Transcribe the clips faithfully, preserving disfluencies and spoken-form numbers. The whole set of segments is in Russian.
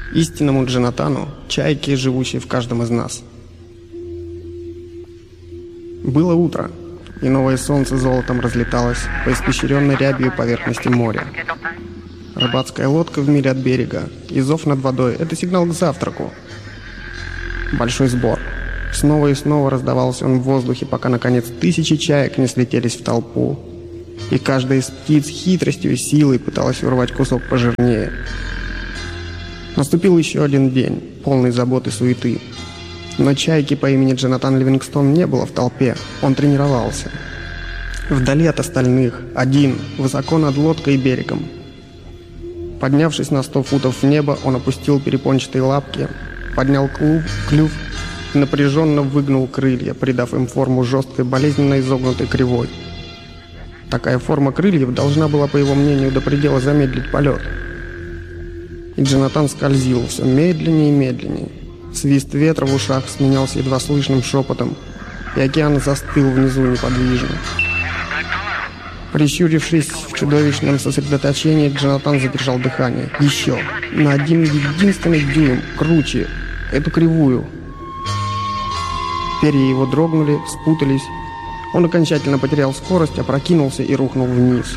истинному Джонатану, чайке, живущей в каждом из нас. Было утро, и новое солнце золотом разлеталось по испещренной рябью поверхности моря. Рыбацкая лодка в миле от берега, и зов над водой — это сигнал к завтраку. Большой сбор. Снова и снова раздавался он в воздухе, пока, наконец, тысячи чаек не слетелись в толпу. И каждая из птиц хитростью и силой пыталась урвать кусок пожирнее. Наступил еще один день, полный забот и суеты. Но чайки по имени Джонатан Ливингстон не было в толпе, он тренировался. Вдали от остальных, один, высоко над лодкой и берегом. Поднявшись на сто футов в небо, он опустил перепончатые лапки, поднял клюв, клюв и напряженно выгнул крылья, придав им форму жесткой, болезненно изогнутой кривой. Такая форма крыльев должна была, по его мнению, до предела замедлить полет. И Джонатан скользил все медленнее и медленнее. Свист ветра в ушах сменялся едва слышным шепотом, и океан застыл внизу неподвижно. Прищурившись в чудовищном сосредоточении, Джонатан задержал дыхание. Еще. На один единственный дюйм. Круче. Эту кривую. Перья его дрогнули, спутались. Он окончательно потерял скорость, опрокинулся и рухнул вниз.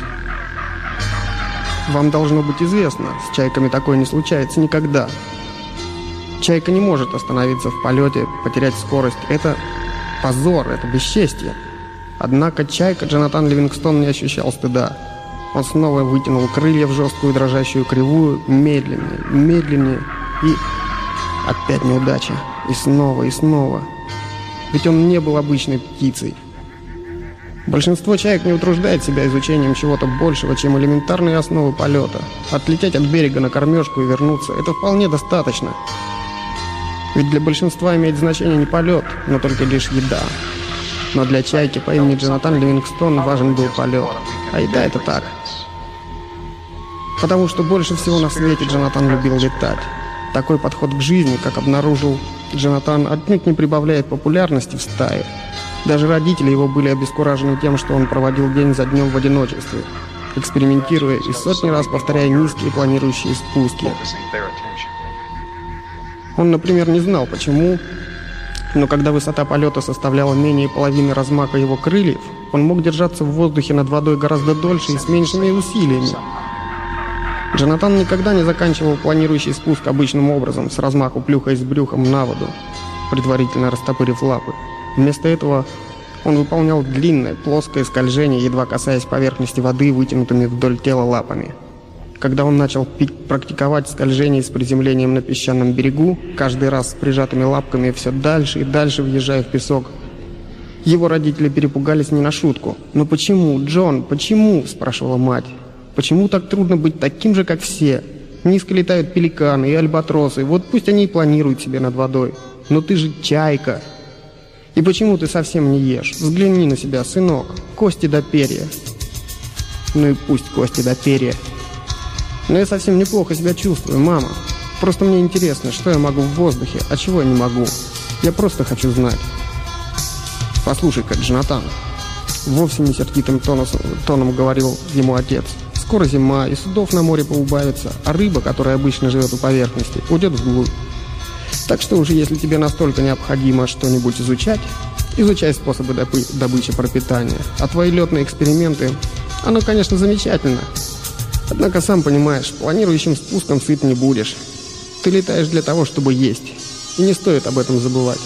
Вам должно быть известно, с чайками такое не случается никогда. Чайка не может остановиться в полете, потерять скорость. Это позор, это бесчестье. Однако чайка Джонатан Ливингстон не ощущал стыда. Он снова вытянул крылья в жесткую дрожащую кривую, медленнее, медленнее, и опять неудача. И снова, и снова. Ведь он не был обычной птицей. Большинство чаек не утруждает себя изучением чего-то большего, чем элементарные основы полета. Отлететь от берега на кормежку и вернуться – это вполне достаточно. Ведь для большинства имеет значение не полет, но только лишь еда. Но для чайки по имени Джонатан Ливингстон важен был полет. А еда — это так. Потому что больше всего на свете Джонатан любил летать. Такой подход к жизни, как обнаружил Джонатан, отнюдь не прибавляет популярности в стае. Даже родители его были обескуражены тем, что он проводил день за днем в одиночестве, экспериментируя и сотни раз повторяя низкие планирующие спуски. Он, например, не знал, почему, но когда высота полета составляла менее половины размаха его крыльев, он мог держаться в воздухе над водой гораздо дольше и с меньшими усилиями. Джонатан никогда не заканчивал планирующий спуск обычным образом, с размаху плюхаясь брюхом на воду, предварительно растопырив лапы. Вместо этого он выполнял длинное, плоское скольжение, едва касаясь поверхности воды вытянутыми вдоль тела лапами. Когда он начал практиковать скольжение с приземлением на песчаном берегу, каждый раз с прижатыми лапками все дальше и дальше въезжая в песок, его родители перепугались не на шутку. «Но почему, Джон, почему?» – спрашивала мать. «Почему так трудно быть таким же, как все? Низко летают пеликаны и альбатросы, вот пусть они и планируют себе над водой. Но ты же чайка. И почему ты совсем не ешь? Взгляни на себя, сынок, кости до перья». «Ну и пусть кости до перья. Но я совсем неплохо себя чувствую, мама. Просто мне интересно, что я могу в воздухе, а чего я не могу. Я просто хочу знать». «Послушай-ка, Джонатан», — вовсе не сердитым тоном, тоном говорил ему отец, — «скоро зима, и судов на море поубавится, а рыба, которая обычно живет у поверхности, уйдет вглубь. Так что уже если тебе настолько необходимо что-нибудь изучать, изучай способы добы- добычи пропитания. А твои летные эксперименты, оно, конечно, замечательно. Однако, сам понимаешь, планирующим спуском сыт не будешь. Ты летаешь для того, чтобы есть, и не стоит об этом забывать».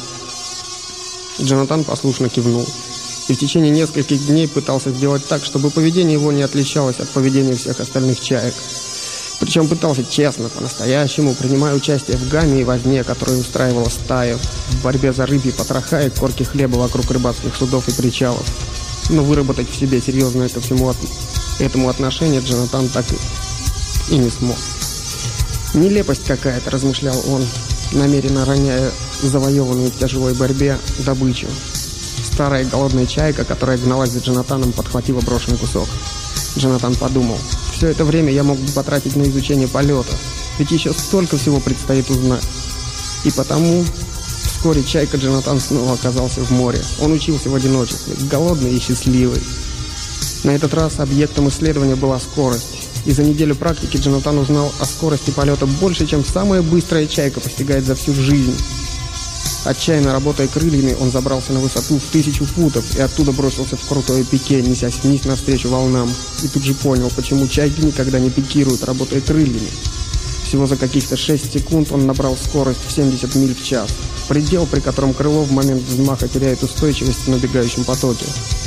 Джонатан послушно кивнул и в течение нескольких дней пытался сделать так, чтобы поведение его не отличалось от поведения всех остальных чаек. Причем пытался честно, по-настоящему, принимая участие в гамме и возне, которую устраивала стая, в борьбе за рыбьи потроха и корки хлеба вокруг рыбацких судов и причалов. Но выработать в себе серьезное ко всему от... этому отношение Джонатан так и... и не смог. «Нелепость какая-то», — размышлял он, намеренно роняя завоеванную в тяжелой борьбе добычу. Старая голодная чайка, которая гналась за Джонатаном, подхватила брошенный кусок. Джонатан подумал: все это время я мог бы потратить на изучение полета, ведь еще столько всего предстоит узнать. И потому вскоре чайка Джонатан снова оказался в море. Он учился в одиночестве, голодный и счастливый. На этот раз объектом исследования была скорость. И за неделю практики Джонатан узнал о скорости полета больше, чем самая быстрая чайка постигает за всю жизнь. Отчаянно работая крыльями, он забрался на высоту в тысячу футов и оттуда бросился в крутое пике, несясь вниз навстречу волнам. И тут же понял, почему чайки никогда не пикируют, работая крыльями. Всего за каких-то шесть секунд он набрал скорость в семьдесят миль в час. Предел, при котором крыло в момент взмаха теряет устойчивость в набегающем потоке.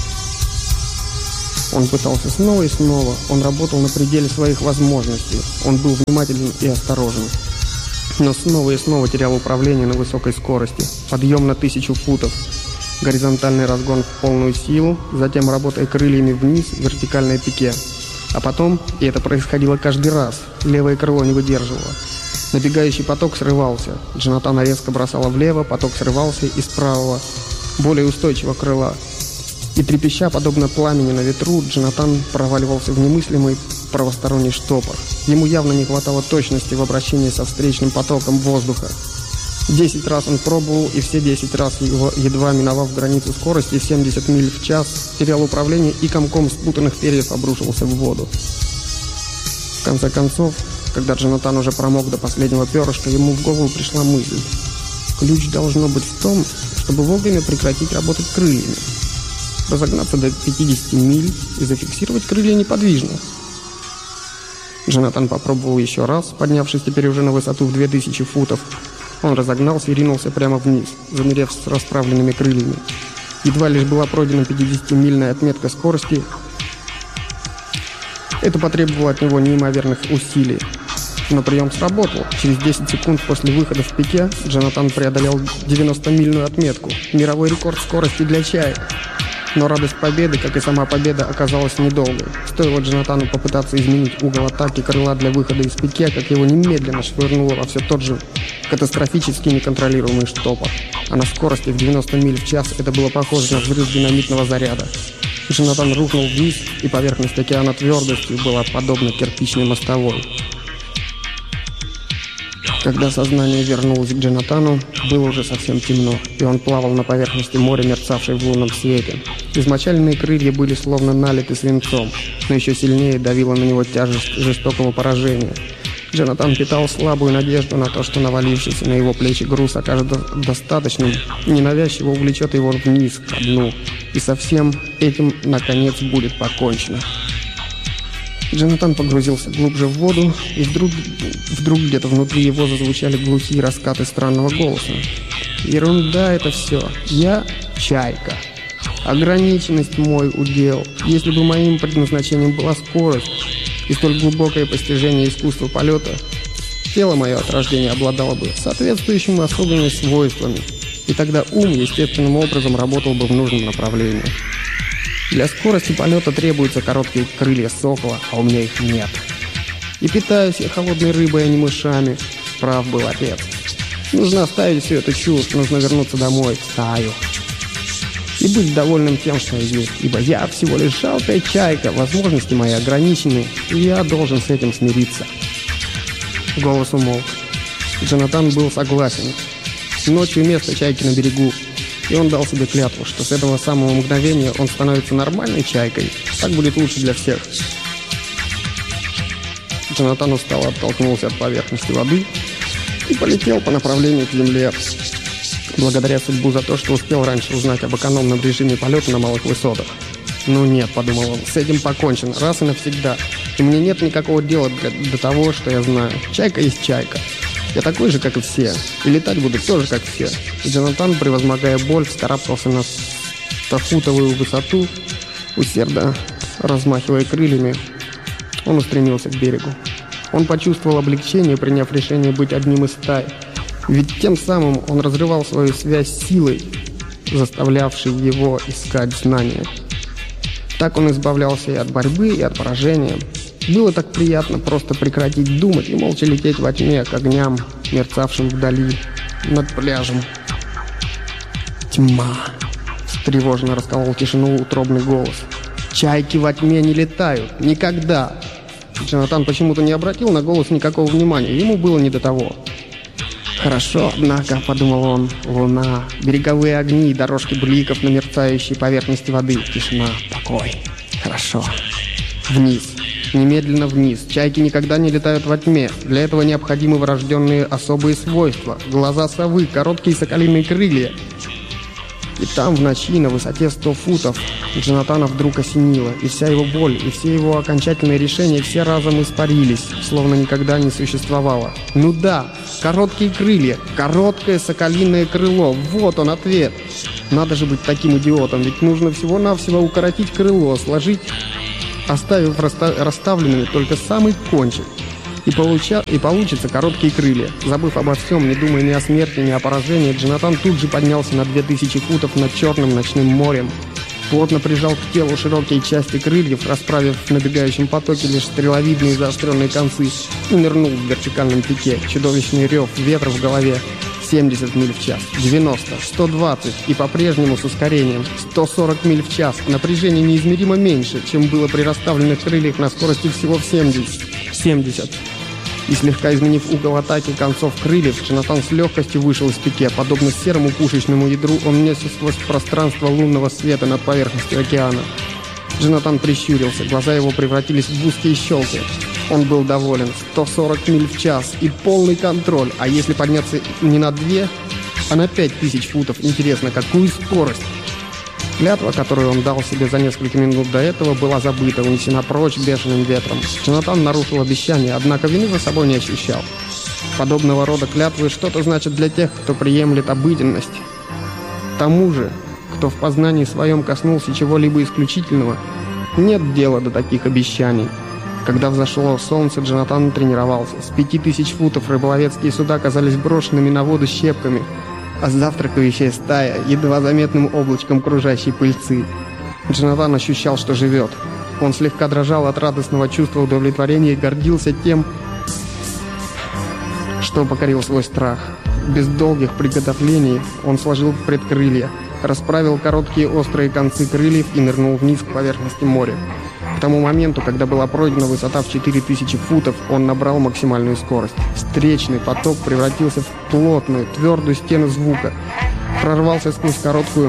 Он пытался снова и снова, он работал на пределе своих возможностей, он был внимателен и осторожен. Но снова и снова терял управление на высокой скорости, подъем на тысячу футов, горизонтальный разгон в полную силу, затем работая крыльями вниз, вертикальное пике. А потом, и это происходило каждый раз, левое крыло не выдерживало. Набегающий поток срывался, Джонатана резко бросало влево, поток срывался из правого, более устойчивого крыла. И трепеща, подобно пламени на ветру, Джонатан проваливался в немыслимый правосторонний штопор. Ему явно не хватало точности в обращении со встречным потоком воздуха. Десять раз он пробовал, и все десять раз, его, едва миновав границу скорости семьдесят миль в час, терял управление и комком спутанных перьев обрушился в воду. В конце концов, когда Джонатан уже промок до последнего перышка, ему в голову пришла мысль. Ключ должно быть в том, чтобы вовремя прекратить работать крыльями. Разогнаться до пятидесяти миль и зафиксировать крылья неподвижно. Джонатан попробовал еще раз, поднявшись теперь уже на высоту в две тысячи футов. Он разогнался и ринулся прямо вниз, замерев с расправленными крыльями. Едва лишь была пройдена пятидесятимильная отметка скорости, это потребовало от него неимоверных усилий. Но прием сработал. Через десять секунд после выхода в пике Джонатан преодолел девяностомильную отметку, мировой рекорд скорости для чаек. Но радость победы, как и сама победа, оказалась недолгой. Стоило Джонатану попытаться изменить угол атаки крыла для выхода из пике, как его немедленно швырнуло во все тот же катастрофически неконтролируемый штопор. А на скорости в девяносто миль в час это было похоже на взрыв динамитного заряда. Джонатан рухнул вниз, и поверхность океана твердостью была подобна кирпичной мостовой. Когда сознание вернулось к Джонатану, было уже совсем темно, и он плавал на поверхности моря, мерцавшей в лунном свете. Измочаленные крылья были словно налиты свинцом, но еще сильнее давила на него тяжесть жестокого поражения. Джонатан питал слабую надежду на то, что навалившийся на его плечи груз окажется достаточным, ненавязчиво увлечет его вниз, ко дну, и со всем этим, наконец, будет покончено. Джонатан погрузился глубже в воду, и вдруг, вдруг где-то внутри его зазвучали глухие раскаты странного голоса. «Ерунда это все. Я чайка. Ограниченность мой удел. Если бы моим предназначением была скорость и столь глубокое постижение искусства полета, тело мое от рождения обладало бы соответствующими особыми свойствами, и тогда ум естественным образом работал бы в нужном направлении. Для скорости полета требуются короткие крылья сокола, а у меня их нет. И питаюсь я холодной рыбой, а не мышами. Прав был отец. Нужно оставить всю эту чушь, нужно вернуться домой, в стаю. И быть довольным тем, что я есть, ибо я всего лишь жалкая чайка, возможности мои ограничены, и я должен с этим смириться». Голос умолк. Джонатан был согласен. Ночью место чайки на берегу. И он дал себе клятву, что с этого самого мгновения он становится нормальной чайкой. Так будет лучше для всех. Джонатан устало оттолкнулся от поверхности воды и полетел по направлению к земле. Благодаря судьбу за то, что успел раньше узнать об экономном режиме полета на малых высотах. «Ну нет», — подумал он, — «с этим покончено, раз и навсегда. И мне нет никакого дела для, до того, что я знаю. Чайка есть чайка. Я такой же, как и все. И летать буду тоже, как все». И Джонатан, превозмогая боль, вскарабкался на стофутовую высоту, усердно размахивая крыльями. Он устремился к берегу. Он почувствовал облегчение, приняв решение быть одним из стаи. Ведь тем самым он разрывал свою связь с силой, заставлявшей его искать знания. Так он избавлялся и от борьбы, и от поражения. Было так приятно просто прекратить думать и молча лететь во тьме к огням, мерцавшим вдали, над пляжем. «Тьма!» — встревоженно расколол тишину утробный голос. «Чайки во тьме не летают! Никогда!» Джонатан почему-то не обратил на голос никакого внимания, ему было не до того. «Хорошо, однако», — подумал он, — «луна, береговые огни, дорожки бликов на мерцающей поверхности воды, тишина, покой. Хорошо. Вниз. Немедленно вниз. Чайки никогда не летают во тьме. Для этого необходимы врожденные особые свойства. Глаза совы, короткие соколиные крылья. И там, в ночи, на высоте сто футов, Джонатана вдруг осенило, и вся его боль, и все его окончательные решения все разом испарились, словно никогда не существовало. Ну да, короткие крылья, короткое соколиное крыло, вот он ответ. Надо же быть таким идиотом, ведь нужно всего-навсего укоротить крыло, сложить, оставив расста- расставленными только самый кончик. И, получа... и получится короткие крылья. Забыв обо всем, не думая ни о смерти, ни о поражении, Джонатан тут же поднялся на две тысячи футов над черным ночным морем. Плотно прижал к телу широкие части крыльев, расправив в набегающем потоке лишь стреловидные заостренные концы, и нырнул в вертикальном пике. Чудовищный рев ветра в голове. семьдесят миль в час, девяносто, сто двадцать и по-прежнему с ускорением. сто сорок миль в час. Напряжение неизмеримо меньше, чем было при расставленных крыльях на скорости всего в семьдесят. семьдесят. И слегка изменив угол атаки концов крыльев, Джонатан с легкостью вышел из пике. Подобно серому пушечному ядру, он несся сквозь пространство лунного света над поверхностью океана. Джонатан прищурился, глаза его превратились в узкие щелки. Он был доволен. сто сорок миль в час и полный контроль. А если подняться не на две, а на пять тысяч футов, интересно, какую скорость? Клятва, которую он дал себе за несколько минут до этого, была забыта, унесена прочь бешеным ветром. Джонатан нарушил обещание, однако вины за собой не ощущал. Подобного рода клятвы что-то значит для тех, кто приемлет обыденность. Тому же, кто в познании своем коснулся чего-либо исключительного, нет дела до таких обещаний. Когда взошло солнце, Джонатан тренировался. С пяти тысяч футов рыболовецкие суда казались брошенными на воду щепками, а завтракающая стая — едва заметным облачком кружащей пыльцы. Джонатан ощущал, что живет. Он слегка дрожал от радостного чувства удовлетворения и гордился тем, что покорил свой страх. Без долгих приготовлений он сложил предкрылья, расправил короткие острые концы крыльев и нырнул вниз к поверхности моря. К тому моменту, когда была пройдена высота в четыре тысячи футов, он набрал максимальную скорость. Встречный поток превратился в плотную, твердую стену звука, прорвался сквозь короткую...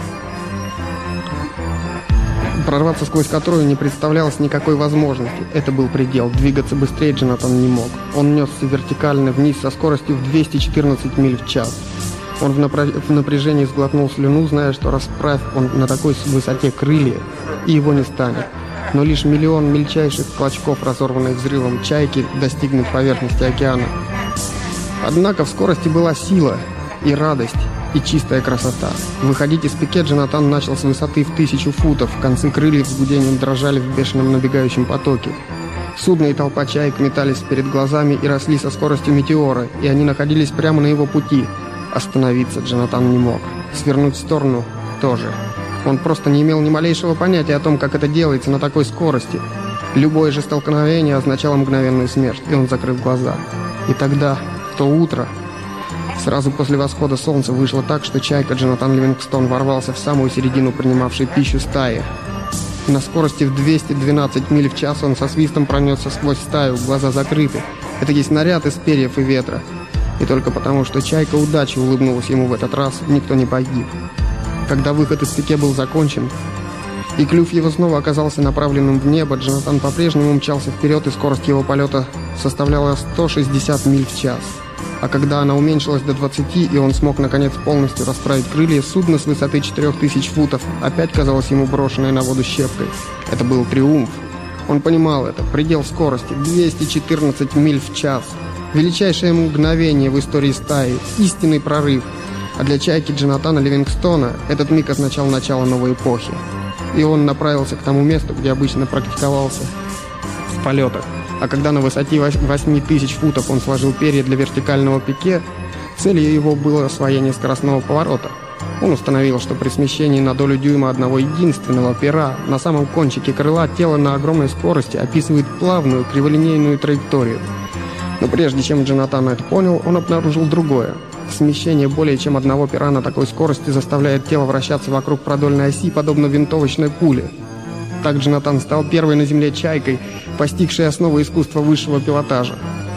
Прорваться сквозь которую не представлялось никакой возможности. Это был предел. Двигаться быстрее Джонатан не мог. Он несся вертикально вниз со скоростью в двести четырнадцать миль в час. Он в, напр... в напряжении сглотнул слюну, зная, что расправь он на такой высоте крылья, и его не станет. Но лишь миллион мельчайших клочков, разорванных взрывом чайки, достигнут поверхности океана. Однако в скорости была сила и радость, и чистая красота. Выходить из пике Джонатан начал с высоты в тысячу футов, концы крыльев с гудением дрожали в бешеном набегающем потоке. Судно и толпа чаек метались перед глазами и росли со скоростью метеора, и они находились прямо на его пути. Остановиться Джонатан не мог. Свернуть в сторону тоже. Он просто не имел ни малейшего понятия о том, как это делается на такой скорости. Любое же столкновение означало мгновенную смерть, и он закрыл глаза. И тогда, в то утро, сразу после восхода солнца, вышло так, что чайка Джонатан Ливингстон ворвался в самую середину принимавшей пищу стаи. На скорости в двести двенадцать миль в час он со свистом пронесся сквозь стаю, глаза закрыты. Это есть снаряд из перьев и ветра. И только потому, что чайка удачи улыбнулась ему в этот раз, никто не погиб. Когда выход из пике был закончен, и клюв его снова оказался направленным в небо, Джонатан по-прежнему мчался вперед, и скорость его полета составляла сто шестьдесят миль в час. А когда она уменьшилась до двадцати, и он смог наконец полностью расправить крылья, судно с высоты четырёх тысяч футов опять казалось ему брошенной на воду щепкой. Это был триумф. Он понимал это. Предел скорости — двести четырнадцать миль в час. Величайшее мгновение в истории стаи. Истинный прорыв. А для чайки Джонатана Ливингстона этот миг означал начало новой эпохи. И он направился к тому месту, где обычно практиковался в полетах. А когда на высоте восьми тысяч футов он сложил перья для вертикального пике, целью его было освоение скоростного поворота. Он установил, что при смещении на долю дюйма одного единственного пера на самом кончике крыла тело на огромной скорости описывает плавную криволинейную траекторию. Но прежде чем Джонатан это понял, он обнаружил другое. Смещение более чем одного пера на такой скорости заставляет тело вращаться вокруг продольной оси, подобно винтовочной пуле. Так Джонатан стал первой на Земле чайкой, постигшей основы искусства высшего пилотажа.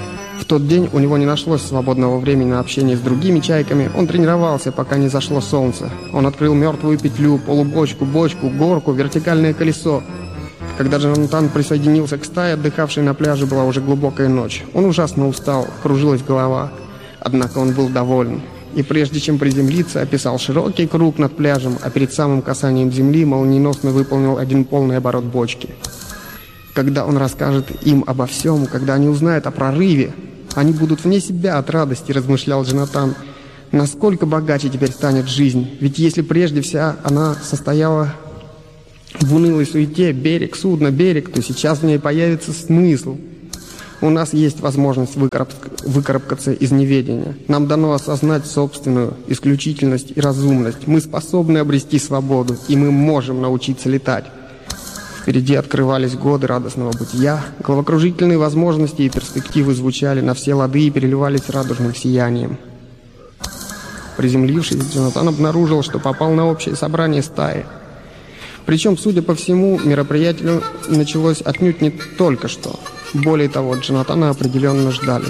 В тот день у него не нашлось свободного времени на общение с другими чайками. Он тренировался, пока не зашло солнце. Он открыл мертвую петлю, полубочку, бочку, горку, вертикальное колесо. Когда Джонатан присоединился к стае, отдыхавшей на пляже, была уже глубокая ночь. Он ужасно устал, кружилась голова. Однако он был доволен. И прежде чем приземлиться, описал широкий круг над пляжем, а перед самым касанием земли молниеносно выполнил один полный оборот бочки. Когда он расскажет им обо всем, когда они узнают о прорыве, они будут вне себя от радости, размышлял Джонатан. Насколько богаче теперь станет жизнь? Ведь если прежде вся она состояла в унылой суете, берег, судно, берег, то сейчас в ней появится смысл. У нас есть возможность выкараб- выкарабкаться из неведения. Нам дано осознать собственную исключительность и разумность. Мы способны обрести свободу, и мы можем научиться летать. Впереди открывались годы радостного бытия, головокружительные возможности и перспективы звучали на все лады и переливались радужным сиянием. Приземлившись, Джонатан обнаружил, что попал на общее собрание стаи. Причем, судя по всему, мероприятие началось отнюдь не только что. Более того, Джонатана определенно ждали.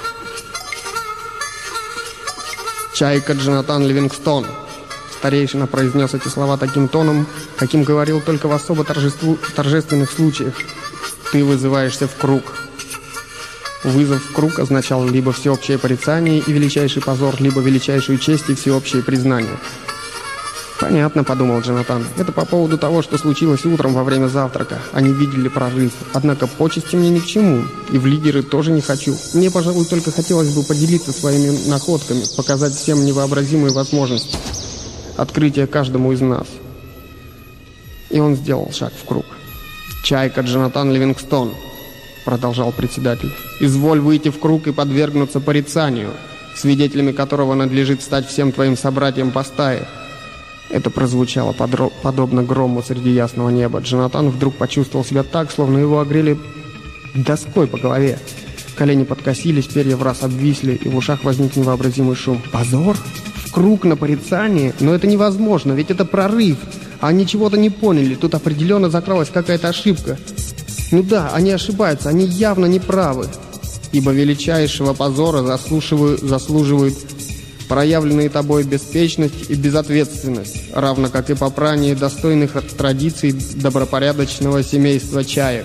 «Чайка Джонатан Ливингстон!» Старейшина произнес эти слова таким тоном, каким говорил только в особо торжеству, торжественных случаях. «Ты вызываешься в круг». Вызов в круг означал либо всеобщее порицание и величайший позор, либо величайшую честь и всеобщее признание. «Понятно», — подумал Джонатан. «Это по поводу того, что случилось утром во время завтрака. Они видели прорыв. Однако почести мне ни к чему. И в лидеры тоже не хочу. Мне, пожалуй, только хотелось бы поделиться своими находками, показать всем невообразимые возможности. Открытие каждому из нас». И он сделал шаг в круг. «Чайка Джонатан Ливингстон», — продолжал председатель, — «изволь выйти в круг и подвергнуться порицанию, свидетелями которого надлежит стать всем твоим собратьям по стае». Это прозвучало подро- подобно грому среди ясного неба. Джонатан вдруг почувствовал себя так, словно его огрели доской по голове. Колени подкосились, перья в раз обвисли, и в ушах возник невообразимый шум. «Позор? В круг на порицание? Но это невозможно, ведь это прорыв. Они чего-то не поняли, тут определенно закралась какая-то ошибка. Ну да, они ошибаются, они явно не правы. Ибо величайшего позора заслуживают, заслуживают проявленные тобой беспечность и безответственность, равно как и попрание достойных традиций добропорядочного семейства чаек.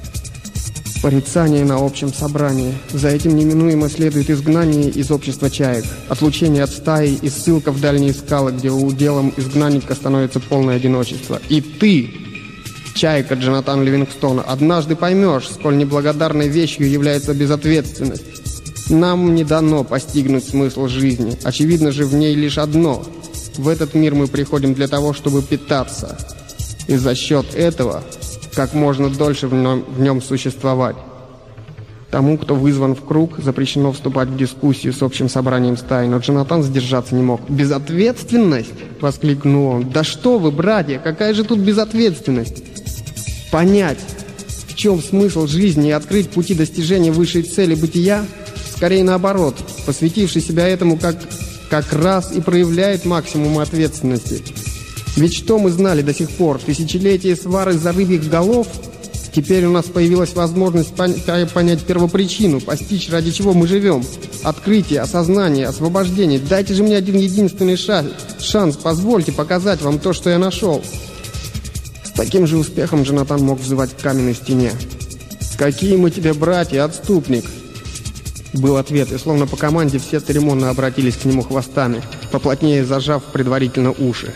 Порицание на общем собрании. За этим неминуемо следует изгнание из общества чаек, отлучение от стаи и ссылка в дальние скалы, где уделом изгнанника становится полное одиночество. И ты, чайка Джонатан Ливингстон, однажды поймешь, сколь неблагодарной вещью является безответственность. Нам не дано постигнуть смысл жизни. Очевидно же, в ней лишь одно. В этот мир мы приходим для того, чтобы питаться. И за счет этого как можно дольше в нем, в нем существовать. Тому, кто вызван в круг, запрещено вступать в дискуссию с общим собранием стаи, но Джонатан сдержаться не мог. «Безответственность?» — воскликнул он. «Да что вы, братья, какая же тут безответственность? Понять, в чем смысл жизни и открыть пути достижения высшей цели бытия, скорее наоборот, посвятивший себя этому как, как раз и проявляет максимум ответственности. Ведь что мы знали до сих пор? Тысячелетия свары за рыбьих голов? Теперь у нас появилась возможность понять первопричину, постичь, ради чего мы живем. Открытие, осознание, освобождение. Дайте же мне один единственный шанс, позвольте показать вам то, что я нашел». С таким же успехом Джонатан мог взывать к каменной стене. «Какие мы тебе братья, отступник!» Был ответ, и словно по команде все церемонно обратились к нему хвостами, поплотнее зажав предварительно уши.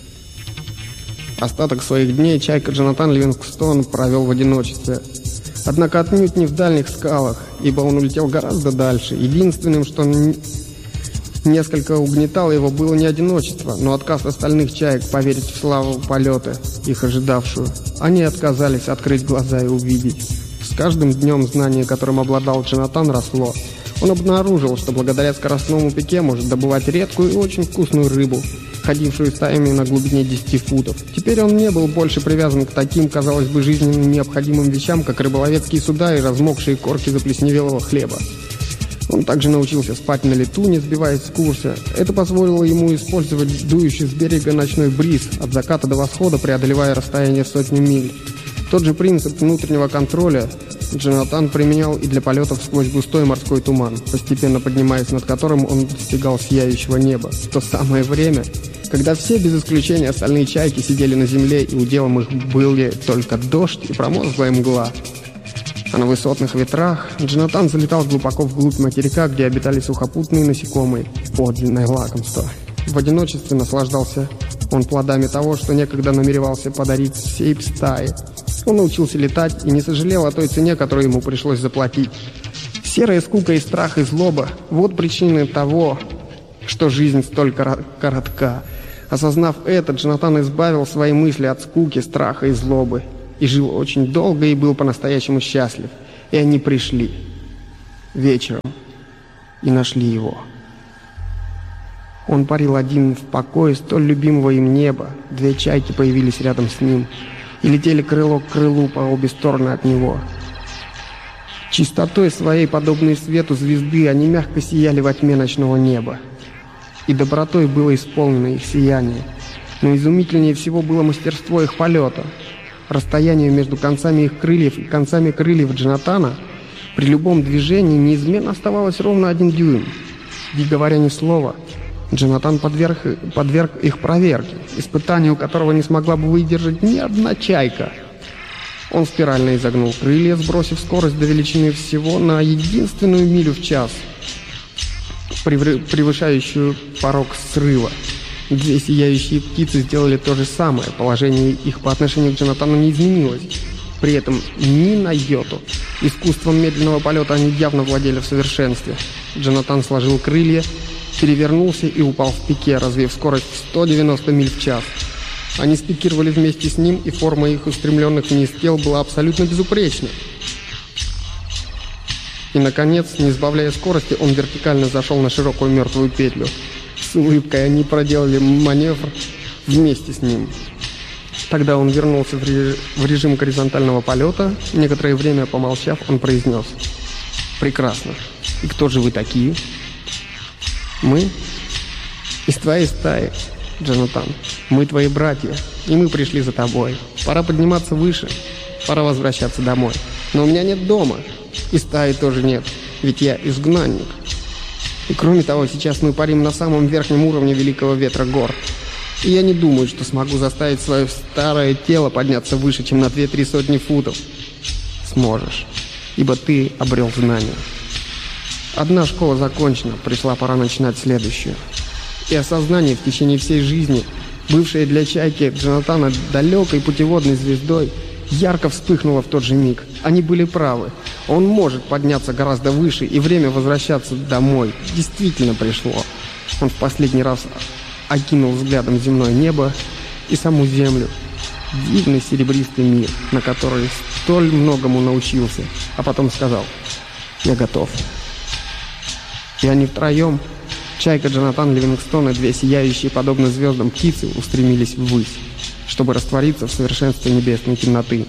Остаток своих дней чайка Джонатан Ливингстон провел в одиночестве. Однако отнюдь не в дальних скалах, ибо он улетел гораздо дальше. Единственным, что несколько угнетало его, было не одиночество, но отказ остальных чаек поверить в славу полета, их ожидавшую. Они отказались открыть глаза и увидеть. С каждым днем знание, которым обладал Джонатан, росло. Он обнаружил, что благодаря скоростному пике может добывать редкую и очень вкусную рыбу, ходившую стаями на глубине десяти футов. Теперь он не был больше привязан к таким, казалось бы, жизненно необходимым вещам, как рыболовецкие суда и размокшие корки заплесневелого хлеба. Он также научился спать на лету, не сбиваясь с курса. Это позволило ему использовать дующий с берега ночной бриз, от заката до восхода преодолевая расстояние в сотни миль. Тот же принцип внутреннего контроля Джонатан применял и для полетов сквозь густой морской туман, постепенно поднимаясь над которым он достигал сияющего неба. В то самое время, когда все, без исключения остальные чайки, сидели на земле, и уделом их были только дождь и промозглая мгла. А на высотных ветрах Джонатан залетал глубоко вглубь материка, где обитали сухопутные насекомые, подлинное лакомство. В одиночестве наслаждался он плодами того, что некогда намеревался подарить всей стае. Он научился летать и не сожалел о той цене, которую ему пришлось заплатить. Серая скука и страх и злоба – вот причины того, что жизнь столь коротка. Осознав это, Джонатан избавил свои мысли от скуки, страха и злобы. И жил очень долго и был по-настоящему счастлив. И они пришли вечером и нашли его. Он парил один в покое столь любимого им неба. Две чайки появились рядом с ним и летели крыло к крылу по обе стороны от него. Чистотой своей, подобной свету звезды, они мягко сияли во тьме ночного неба. И добротой было исполнено их сияние. Но изумительнее всего было мастерство их полета. Расстояние между концами их крыльев и концами крыльев Джонатана при любом движении неизменно оставалось ровно один дюйм. Не говоря ни слова, Джонатан подверг, подверг их проверке, испытанию которого не смогла бы выдержать ни одна чайка. Он спирально изогнул крылья, сбросив скорость до величины всего на единственную милю в час, превышающую порог срыва. Две сияющие птицы сделали то же самое. Положение их по отношению к Джонатану не изменилось. При этом ни на йоту. Искусством медленного полета они явно владели в совершенстве. Джонатан сложил крылья, перевернулся и упал в пике, развив скорость в сто девяносто миль в час. Они спикировали вместе с ним, и форма их устремленных вниз тел была абсолютно безупречна. И, наконец, не сбавляя скорости, он вертикально зашел на широкую мертвую петлю. С улыбкой они проделали маневр вместе с ним. Тогда он вернулся в, реж... в режим горизонтального полета. Некоторое время помолчав, он произнес: «Прекрасно. И кто же вы такие?» «Мы из твоей стаи, Джонатан. Мы твои братья, и мы пришли за тобой. Пора подниматься выше, пора возвращаться домой. Но у меня нет дома, и стаи тоже нет, ведь я изгнанник. И кроме того, сейчас мы парим на самом верхнем уровне Великого Ветра гор. И я не думаю, что смогу заставить свое старое тело подняться выше, чем на две-три сотни футов. Сможешь, ибо ты обрел знания. Одна школа закончена, пришла пора начинать следующую. И осознание в течение всей жизни, бывшее для чайки Джонатана далекой путеводной звездой, ярко вспыхнуло в тот же миг. Они были правы. Он может подняться гораздо выше, и время возвращаться домой действительно пришло. Он в последний раз окинул взглядом земное небо и саму землю. Дивный серебристый мир, на который столь многому научился. А потом сказал: «Я готов». И они втроем, чайка, Джонатан, Ливингстон и две сияющие, подобно звездам, птицы, устремились ввысь, чтобы раствориться в совершенстве небесной темноты.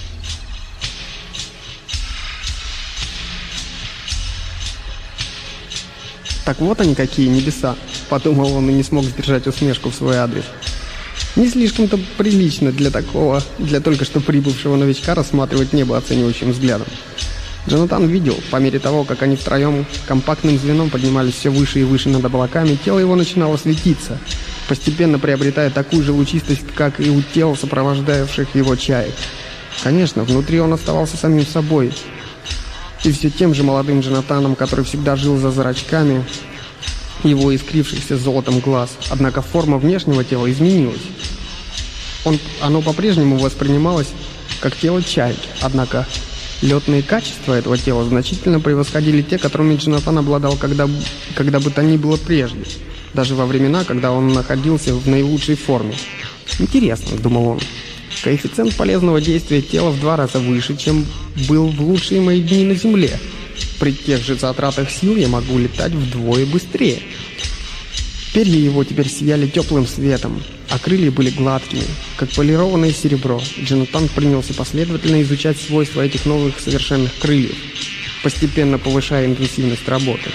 «Так вот они какие небеса», — подумал он и не смог сдержать усмешку в свой адрес. Не слишком-то прилично для такого, для только что прибывшего новичка рассматривать небо оценивающим взглядом. Джонатан видел, по мере того, как они втроем компактным звеном поднимались все выше и выше над облаками, тело его начинало светиться, постепенно приобретая такую же лучистость, как и у тел, сопровождавших его чаек. Конечно, внутри он оставался самим собой, и все тем же молодым Джонатаном, который всегда жил за зрачками его искрившихся золотом глаз. Однако форма внешнего тела изменилась. Он, оно по-прежнему воспринималось как тело чайки, однако летные качества этого тела значительно превосходили те, которыми Джонатан обладал когда, когда бы то ни было прежде, даже во времена, когда он находился в наилучшей форме. «Интересно», — думал он, — «коэффициент полезного действия тела в два раза выше, чем был в лучшие мои дни на Земле. При тех же затратах сил я могу летать вдвое быстрее». Перья его теперь сияли теплым светом, а крылья были гладкими, как полированное серебро. Джонатан принялся последовательно изучать свойства этих новых совершенных крыльев, постепенно повышая интенсивность работы.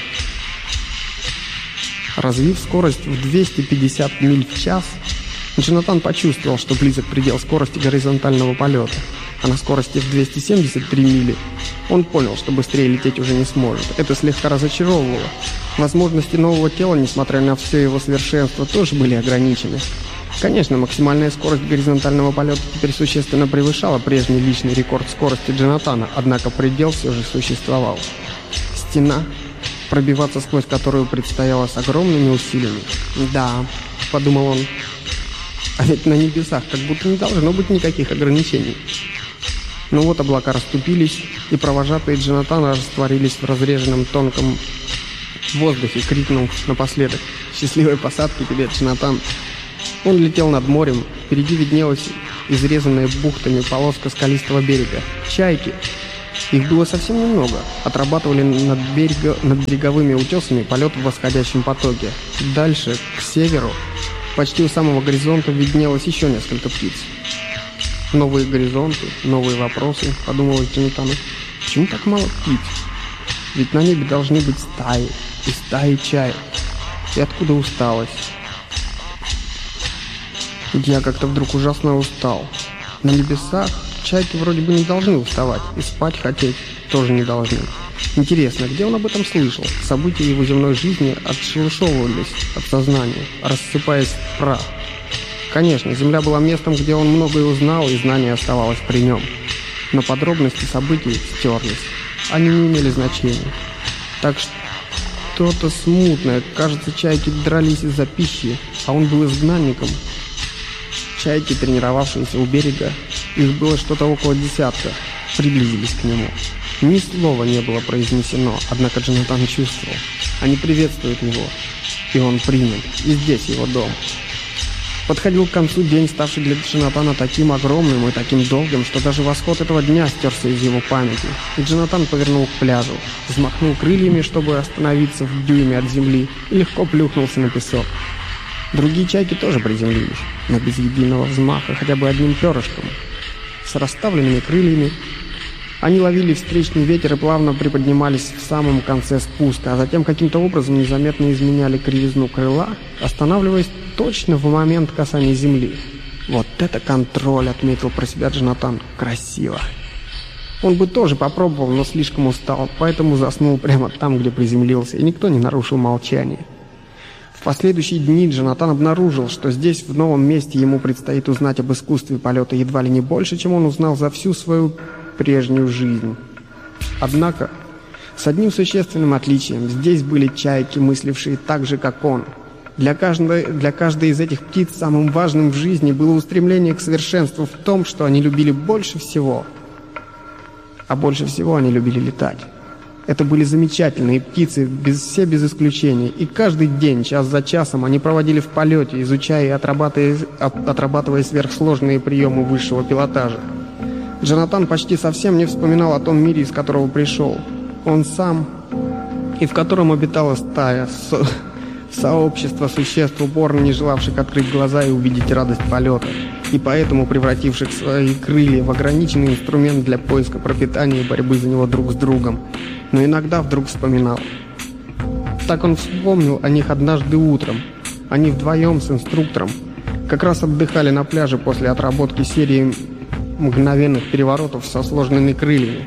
Развив скорость в двести пятьдесят миль в час, Джонатан почувствовал, что близок предел скорости горизонтального полета. а на скорости в двести семьдесят три мили, он понял, что быстрее лететь уже не сможет. Это слегка разочаровывало. Возможности нового тела, несмотря на все его совершенство, тоже были ограничены. Конечно, максимальная скорость горизонтального полета теперь существенно превышала прежний личный рекорд скорости Джонатана, однако предел все же существовал. Стена, пробиваться сквозь которую предстояло с огромными усилиями. «Да», — подумал он, — «а ведь на небесах как будто не должно быть никаких ограничений». Но вот облака расступились, и провожатые Джонатана растворились в разреженном тонком воздухе, крикнул напоследок: «Счастливой посадки тебе, Джонатан!» Он летел над морем, впереди виднелась изрезанная бухтами полоска скалистого берега. Чайки. Их было совсем немного. Отрабатывали над, берега, над береговыми утесами полет в восходящем потоке. Дальше, к северу, почти у самого горизонта виднелось еще несколько птиц. «Новые горизонты, новые вопросы», — подумалось Джонатану. «Почему так мало птиц? Ведь на небе должны быть стаи, и стаи чаек. И откуда усталость? Ведь я как-то вдруг ужасно устал. На небесах чайки вроде бы не должны уставать, и спать хотеть тоже не должны. Интересно, где он об этом слышал? События его земной жизни отшелушевывались от сознания, рассыпаясь в прах. Конечно, Земля была местом, где он многое узнал, и знание оставалось при нем. Но подробности событий стерлись. Они не имели значения. Так что-то смутное. Кажется, чайки дрались из-за пищи, а он был изгнанником. Чайки, тренировавшиеся у берега, их было что-то около десятка, приблизились к нему. Ни слова не было произнесено, однако Джонатан чувствовал. Они приветствуют его, и он принят, и здесь его дом. Подходил к концу день, ставший для Джонатана таким огромным и таким долгим, что даже восход этого дня стерся из его памяти. И Джонатан повернул к пляжу, взмахнул крыльями, чтобы остановиться в дюйме от земли, и легко плюхнулся на песок. Другие чайки тоже приземлились, но без единого взмаха, хотя бы одним перышком. С расставленными крыльями они ловили встречный ветер и плавно приподнимались в самом конце спуска, а затем каким-то образом незаметно изменяли кривизну крыла, останавливаясь точно в момент касания земли. «Вот это контроль!» — отметил про себя Джонатан. «Красиво!» Он бы тоже попробовал, но слишком устал, поэтому заснул прямо там, где приземлился, и никто не нарушил молчание. В последующие дни Джонатан обнаружил, что здесь, в новом месте, ему предстоит узнать об искусстве полета едва ли не больше, чем он узнал за всю свою прежнюю жизнь. Однако, с одним существенным отличием: здесь были чайки, мыслившие так же, как он. Для каждой, для каждой из этих птиц самым важным в жизни было устремление к совершенству в том, что они любили больше всего. А больше всего они любили летать. Это были замечательные птицы, без, все без исключения, и каждый день, час за часом, они проводили в полете, изучая и отрабатывая, отрабатывая сверхсложные приемы высшего пилотажа. Джонатан почти совсем не вспоминал о том мире, из которого пришел. Он сам, и в котором обитала стая, со, сообщество существ, упорно не желавших открыть глаза и увидеть радость полета, и поэтому превративших свои крылья в ограниченный инструмент для поиска пропитания и борьбы за него друг с другом. Но иногда вдруг вспоминал. Так он вспомнил о них однажды утром. Они вдвоем с инструктором как раз отдыхали на пляже после отработки серии мгновенных переворотов со сложными крыльями.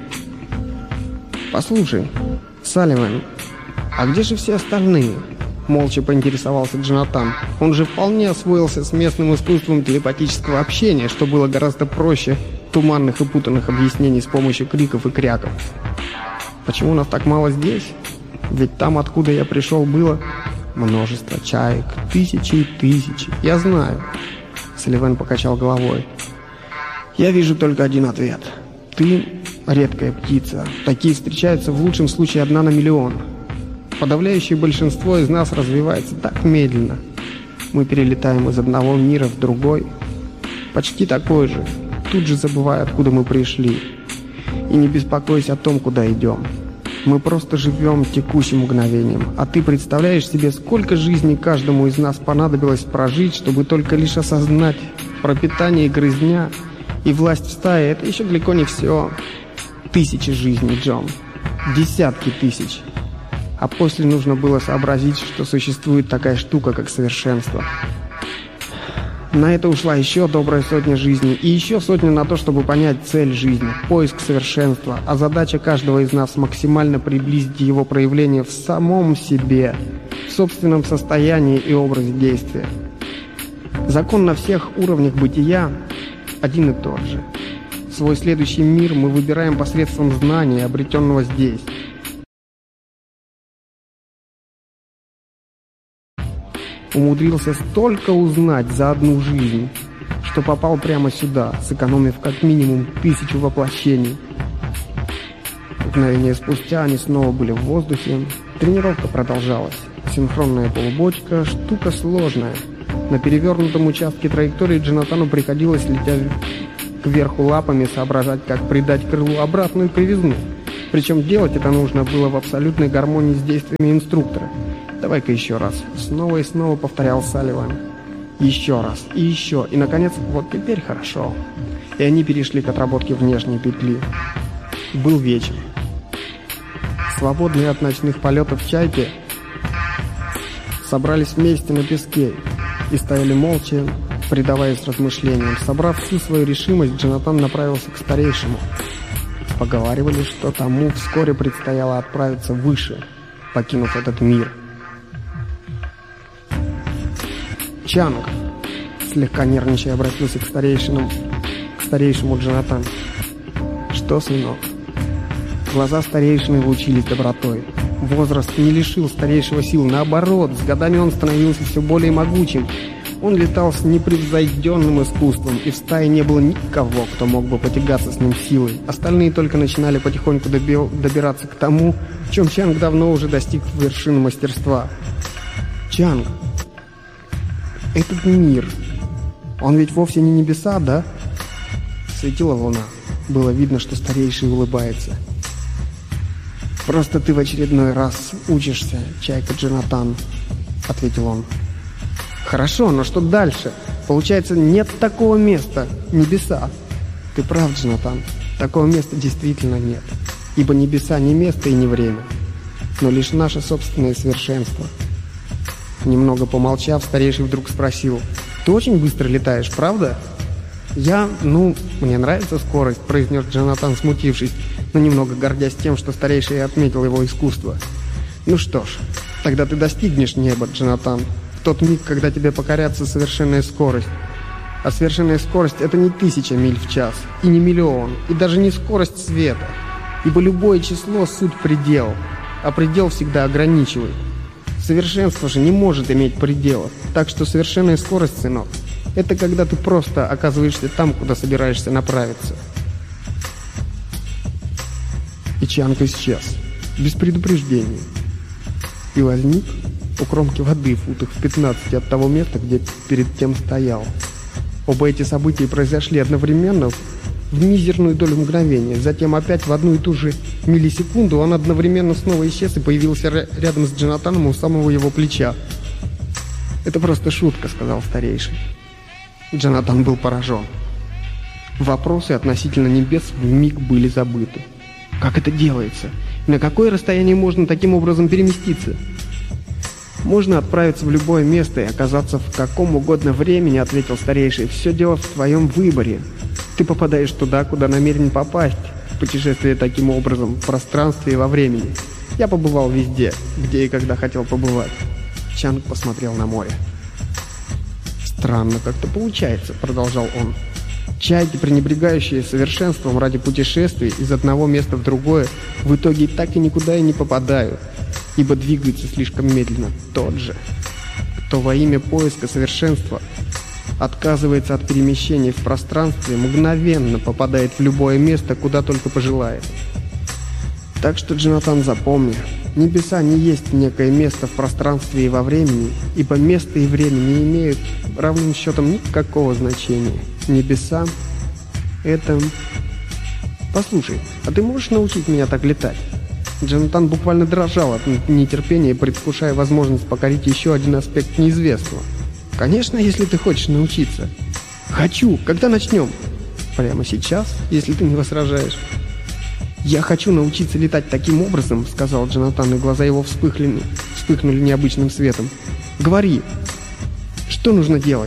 «Послушай, Салливан, а где же все остальные?» Молча поинтересовался Джонатан. Он же вполне освоился с местным искусством телепатического общения, что было гораздо проще туманных и путанных объяснений с помощью криков и кряков. «Почему нас так мало здесь? Ведь там, откуда я пришел, было множество чаек, тысячи и тысячи. Я знаю». Салливан покачал головой. «Я вижу только один ответ. Ты редкая птица. Такие встречаются в лучшем случае одна на миллион. Подавляющее большинство из нас развивается так медленно. Мы перелетаем из одного мира в другой, почти такой же, тут же забывая, откуда мы пришли. И не беспокойся о том, куда идем. Мы просто живем текущим мгновением. А ты представляешь себе, сколько жизней каждому из нас понадобилось прожить, чтобы только лишь осознать пропитание и грызня и власть в стае — это еще далеко не все. Тысячи жизней, Джон. Десятки тысяч. А после нужно было сообразить, что существует такая штука, как совершенство. На это ушла еще добрая сотня жизней, и еще сотня на то, чтобы понять цель жизни, поиск совершенства, а задача каждого из нас максимально приблизить его проявление в самом себе, в собственном состоянии и образе действия. Закон на всех уровнях бытия один и тот же. Свой следующий мир мы выбираем посредством знания, обретенного здесь. Умудрился столько узнать за одну жизнь, что попал прямо сюда, сэкономив как минимум тысячу воплощений. Мгновение спустя они снова были в воздухе. Тренировка продолжалась. Синхронная полубочка – штука сложная. На перевернутом участке траектории Джонатану приходилось, летя кверху лапами, соображать, как придать крылу обратную кривизну. Причем делать это нужно было в абсолютной гармонии с действиями инструктора. «Давай-ка еще раз», — снова и снова повторял Салливан. «Еще раз, и еще, и, наконец, вот теперь хорошо». И они перешли к отработке внешней петли. Был вечер. Свободные от ночных полетов чайки собрались вместе на песке и стояли молча, предаваясь размышлениям. Собрав всю свою решимость, Джонатан направился к старейшему. Поговаривали, что тому вскоре предстояло отправиться выше, покинув этот мир. «Чанг!» — слегка нервничая обратился к старейшинам, к старейшему Джонатан. «Что, сынок?» Глаза старейшины лучились добротой. Возраст не лишил старейшего сил, наоборот, с годами он становился все более могучим. Он летал с непревзойденным искусством, и в стае не было никого, кто мог бы потягаться с ним силой. Остальные только начинали потихоньку доби- добираться к тому, в чем Чанг давно уже достиг вершины мастерства. «Чанг, этот мир, он ведь вовсе не небеса, да?» Светила луна. Было видно, что старейший улыбается. «Просто ты в очередной раз учишься, чайка Джонатан», — ответил он. «Хорошо, но что дальше? Получается, нет такого места, небеса». «Ты прав, Джонатан, такого места действительно нет, ибо небеса не место и не время, но лишь наше собственное совершенство». Немного помолчав, старейший вдруг спросил: «Ты очень быстро летаешь, правда?» «Я, ну, мне нравится скорость», — произнес Джонатан, смутившись, но немного гордясь тем, что старейший отметил его искусство. «Ну что ж, тогда ты достигнешь неба, Джонатан, в тот миг, когда тебе покорятся совершенная скорость. А совершенная скорость — это не тысяча миль в час, и не миллион, и даже не скорость света, ибо любое число — суть предел, а предел всегда ограничивает. Совершенство же не может иметь пределов, так что совершенная скорость, сынок, это когда ты просто оказываешься там, куда собираешься направиться». И Чанг исчез, без предупреждения, и возник у кромки воды в футах в пятнадцати от того места, где перед тем стоял. Оба эти события произошли одновременно, в мизерную долю мгновения. Затем опять в одну и ту же миллисекунду он одновременно снова исчез и появился рядом с Джонатаном у самого его плеча. «Это просто шутка», — сказал старейший. Джонатан был поражен. Вопросы относительно небес вмиг были забыты. Как это делается? На какое расстояние можно таким образом переместиться? «Можно отправиться в любое место и оказаться в каком угодно времени», — ответил старейший. «Все дело в твоем выборе. Ты попадаешь туда, куда намерен попасть, путешествуя таким образом в пространстве и во времени. Я побывал везде, где и когда хотел побывать». Чанг посмотрел на море. «Странно как-то получается», — продолжал он. «Чайки, пренебрегающие совершенством ради путешествий из одного места в другое, в итоге так и никуда и не попадают, ибо двигаются слишком медленно. Тот же, кто во имя поиска совершенства отказывается от перемещения в пространстве, мгновенно попадает в любое место, куда только пожелает. Так что, Джонатан, запомни, небеса не есть некое место в пространстве и во времени, ибо место и время не имеют равным счетом никакого значения. Небеса — это... Послушай, а ты можешь научить меня так летать?» Джонатан буквально дрожал от нетерпения, предвкушая возможность покорить еще один аспект неизвестного. «Конечно, если ты хочешь научиться». «Хочу. Когда начнем?» «Прямо сейчас, если ты не возражаешь». «Я хочу научиться летать таким образом», — сказал Джонатан, и глаза его вспыхнули, вспыхнули необычным светом. «Говори, что нужно делать?»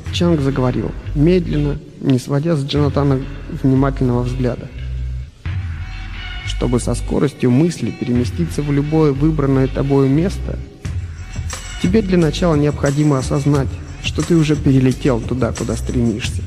Чанг заговорил, медленно, не сводя с Джонатана внимательного взгляда. Чтобы со скоростью мысли переместиться в любое выбранное тобою место, тебе для начала необходимо осознать, что ты уже перелетел туда, куда стремишься.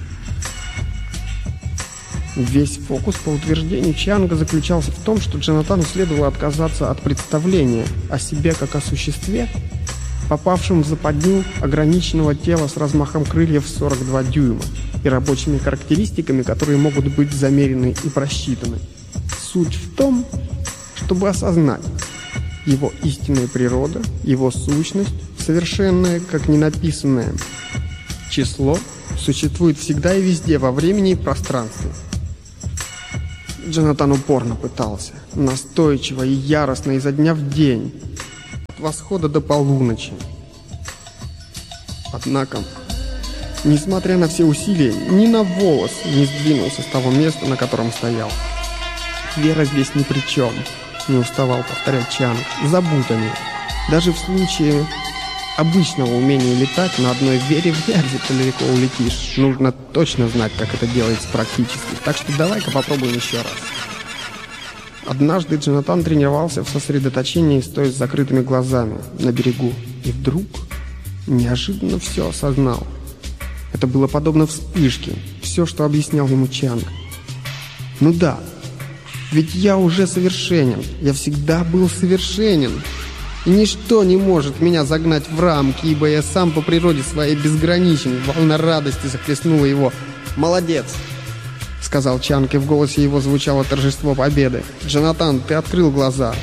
Весь фокус по утверждению Чанга заключался в том, что Джонатану следовало отказаться от представления о себе как о существе, попавшем в западню ограниченного тела с размахом крыльев сорок два дюйма и рабочими характеристиками, которые могут быть замерены и просчитаны. Суть в том, чтобы осознать его истинная природа, его сущность, совершенное, как ненаписанное число, существует всегда и везде, во времени и пространстве. Джонатан упорно пытался, настойчиво и яростно изо дня в день, от восхода до полуночи. Однако, несмотря на все усилия, ни на волос не сдвинулся с того места, на котором стоял. «Вера здесь ни при чем», — не уставал повторять Чанг. «Забудь о ней. Даже в случае обычного умения летать на одной вере вряд ли ты далеко улетишь. Нужно точно знать, как это делается практически. Так что давай-ка попробуем еще раз». Однажды Джонатан тренировался в сосредоточении, стоя с закрытыми глазами на берегу. И вдруг неожиданно все осознал. Это было подобно вспышке. Все, что объяснял ему Чанг. «Ну да, ведь я уже совершенен. Я всегда был совершенен. И ничто не может меня загнать в рамки, ибо я сам по природе своей безграничен». Волна радости захлестнула его. «Молодец!» — сказал Чанг, и в голосе его звучало торжество победы. «Джонатан, ты открыл глаза».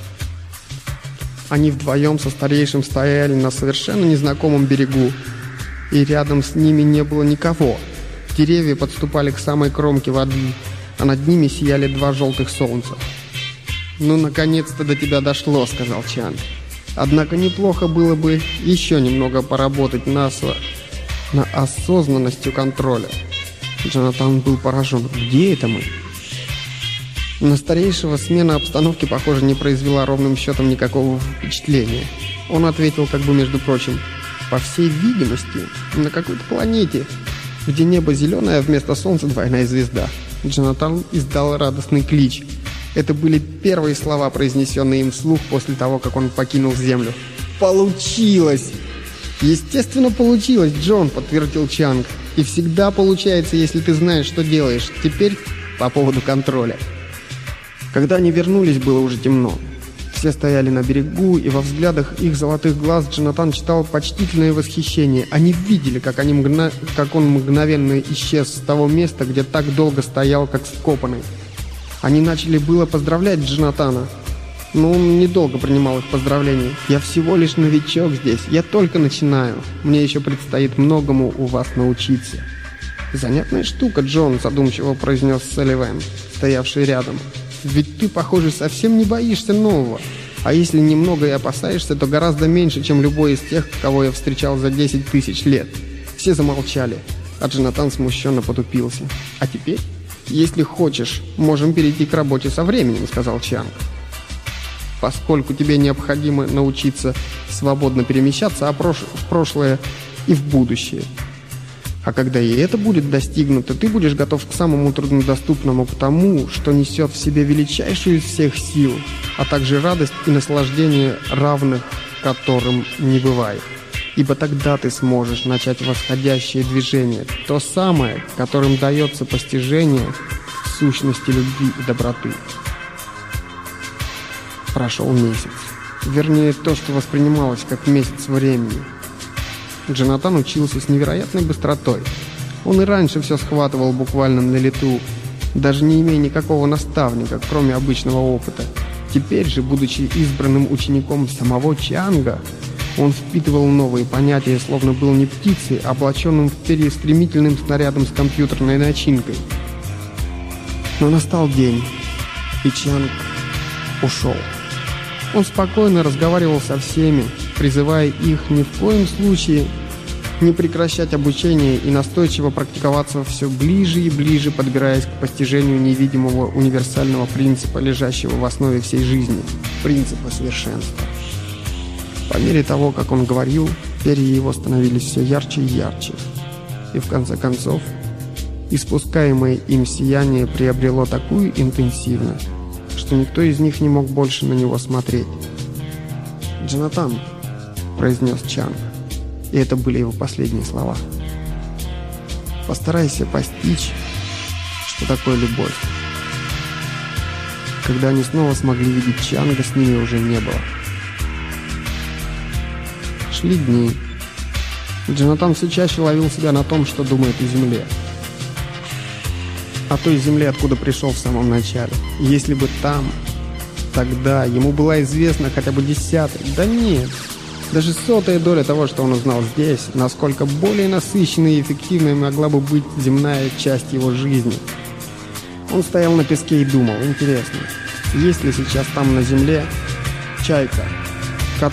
Они вдвоем со старейшим стояли на совершенно незнакомом берегу, и рядом с ними не было никого. Деревья подступали к самой кромке воды, а над ними сияли два желтых солнца. «Ну, наконец-то до тебя дошло», — сказал Чанг. «Однако неплохо было бы еще немного поработать на, осо... на осознанностью контроля». Джонатан был поражен. «Где это мы?» На старейшего смена обстановки, похоже, не произвела ровным счетом никакого впечатления. Он ответил, как бы между прочим: «По всей видимости, на какой-то планете, где небо зеленое, а вместо солнца двойная звезда». Джонатан издал радостный клич. Это были первые слова, произнесенные им вслух после того, как он покинул Землю. «Получилось!» «Естественно, получилось, Джон», — подтвердил Чанг. «И всегда получается, если ты знаешь, что делаешь. Теперь по поводу контроля». Когда они вернулись, было уже темно. Все стояли на берегу, и во взглядах их золотых глаз Джонатан читал почтительное восхищение. Они видели, как, они мгна... как он мгновенно исчез с того места, где так долго стоял, как вкопанный. Они начали было поздравлять Джонатана, но он недолго принимал их поздравления. «Я всего лишь новичок здесь, я только начинаю. Мне еще предстоит многому у вас научиться». «Занятная штука, Джон», — задумчиво произнес Салливан, стоявший рядом. «Ведь ты, похоже, совсем не боишься нового. А если немного и опасаешься, то гораздо меньше, чем любой из тех, кого я встречал за десять тысяч лет». Все замолчали, а Джонатан смущенно потупился. «А теперь, если хочешь, можем перейти к работе со временем», — сказал Чанг. «Поскольку тебе необходимо научиться свободно перемещаться а прош... в прошлое и в будущее. А когда и это будет достигнуто, ты будешь готов к самому труднодоступному, к тому, что несет в себе величайшую из всех сил, а также радость и наслаждение, равных которым не бывает. Ибо тогда ты сможешь начать восходящее движение, то самое, которым дается постижение сущности любви и доброты». Прошел месяц. Вернее, то, что воспринималось как месяц времени. Джонатан учился с невероятной быстротой. Он и раньше все схватывал буквально на лету, даже не имея никакого наставника, кроме обычного опыта. Теперь же, будучи избранным учеником самого Чанга, он впитывал новые понятия, словно был не птицей, а облаченным в перья стремительным снарядом с компьютерной начинкой. Но настал день, и Чанг ушел. Он спокойно разговаривал со всеми, призывая их ни в коем случае не прекращать обучение и настойчиво практиковаться все ближе и ближе, подбираясь к постижению невидимого универсального принципа, лежащего в основе всей жизни – принципа совершенства. По мере того, как он говорил, перья его становились все ярче и ярче. И в конце концов, испускаемое им сияние приобрело такую интенсивность, что никто из них не мог больше на него смотреть. «Джонатан», — произнес Чанг, и это были его последние слова, — «постарайся постичь, что такое любовь». Когда они снова смогли видеть Чанга, с ними уже не было. Шли дни. Джонатан все чаще ловил себя на том, что думает о земле. О той земле, откуда пришел в самом начале. Если бы там, тогда ему была известна хотя бы десятая, да нет, даже сотая доля того, что он узнал здесь, насколько более насыщенной и эффективной могла бы быть земная часть его жизни. Он стоял на песке и думал, интересно, есть ли сейчас там на земле чайка,